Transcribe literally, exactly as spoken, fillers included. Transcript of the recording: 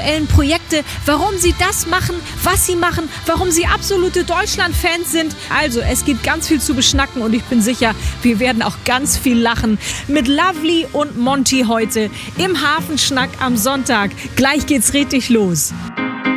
aktuellen Projekte, warum sie das machen, was sie machen, warum sie absolute Deutschland-Fans sind. Also, es gibt ganz viel zu beschnacken und ich bin sicher, wir werden auch ganz viel lachen. Mit Lovely und Monty heute im Hafenschnack am Sonntag. Gleich geht's richtig los.